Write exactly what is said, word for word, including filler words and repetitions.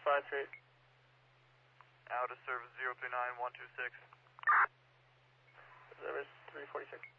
five three eight. Out of service zero three nine one two six. Service three forty-six.